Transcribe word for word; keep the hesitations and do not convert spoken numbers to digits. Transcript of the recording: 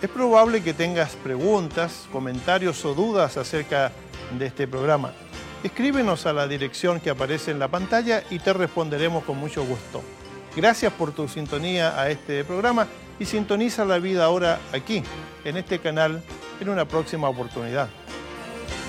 Es probable que tengas preguntas, comentarios o dudas acerca de este programa. Escríbenos a la dirección que aparece en la pantalla y te responderemos con mucho gusto. Gracias por tu sintonía a este programa y sintoniza La Vida Ahora aquí, en este canal, en una próxima oportunidad.